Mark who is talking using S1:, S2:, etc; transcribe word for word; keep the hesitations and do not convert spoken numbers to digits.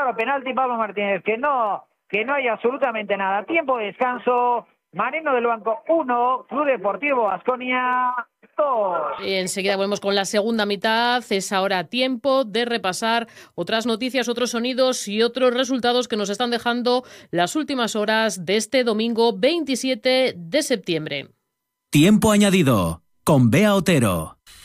S1: claro, penalti Pablo Martínez, que no, que no hay absolutamente nada. Tiempo de descanso, Marino del Banco uno, Club Deportivo Baskonia dos.
S2: Y enseguida volvemos con la segunda mitad. Es ahora tiempo de repasar otras noticias, otros sonidos y otros resultados que nos están dejando las últimas horas de este domingo veintisiete de septiembre.
S3: Tiempo añadido con Bea Otero.